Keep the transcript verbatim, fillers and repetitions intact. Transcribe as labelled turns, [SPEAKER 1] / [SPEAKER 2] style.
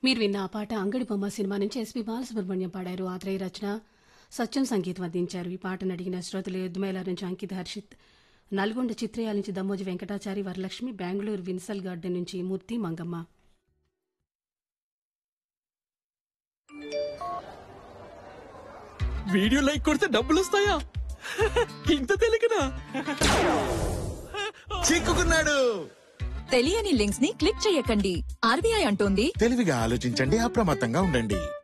[SPEAKER 1] మీరు విన్న ఆ పాట అంగడి బొమ్మ సినిమా నుంచి ఎస్పీ బాలసుబ్రహ్మణ్యం పాడారు. ఆత్రేయ రచన, సత్యం సంగీతం అందించారు. ఈ పాటను అడిగిన శ్రోతలు ఎద్దుమేల నుంచి అంకిత్ హర్షిత్, నల్గొండ చిత్రయాల నుంచి దమ్మోజి వెంకటాచారి, వరలక్ష్మి, బెంగళూరు విన్సల్ గార్డెన్ నుంచి మూర్తి మంగమ్మ.
[SPEAKER 2] వీడియో లైక్ కొడితే డబ్బులు వస్తాయా? ఇంత తెలియకనా?
[SPEAKER 3] చిక్కుకున్నాడు.
[SPEAKER 4] తెలియని లింక్స్ ని క్లిక్ చేయకండి. ఆర్బీఐ అంటోంది
[SPEAKER 3] తెలివిగా ఆలోచించండి, అప్రమత్తంగా ఉండండి.